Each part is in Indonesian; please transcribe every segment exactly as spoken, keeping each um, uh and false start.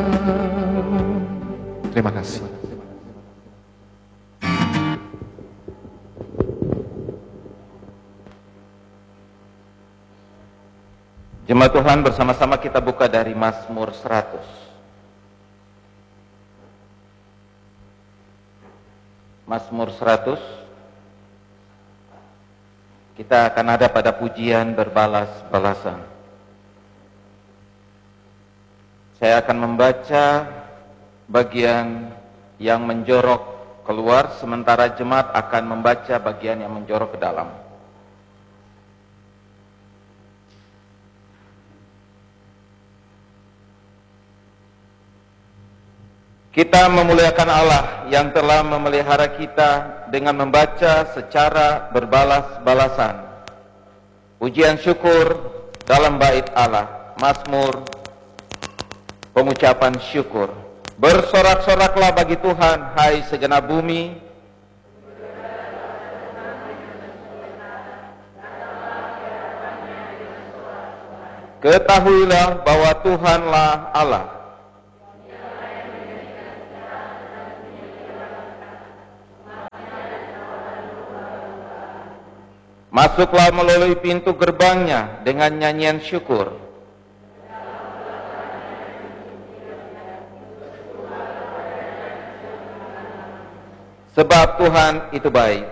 Terima kasih. Jemaat Tuhan, bersama-sama kita buka dari Mazmur seratus. Mazmur seratus. Kita akan ada pada pujian berbalas-balasan. Saya akan membaca bagian yang menjorok keluar, sementara jemaat akan membaca bagian yang menjorok ke dalam. Kita memuliakan Allah yang telah memelihara kita dengan membaca secara berbalas-balasan pujian syukur dalam bait Allah, Mazmur, pengucapan syukur. Bersorak-soraklah bagi Tuhan, hai segenap bumi. Ketahuilah bahwa Tuhanlah Allah. Masuklah melalui pintu gerbangnya dengan nyanyian syukur. Sebab Tuhan itu baik.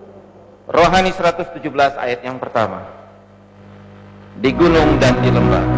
Rohani seratus tujuh belas ayat yang pertama. Di gunung dan di lembah.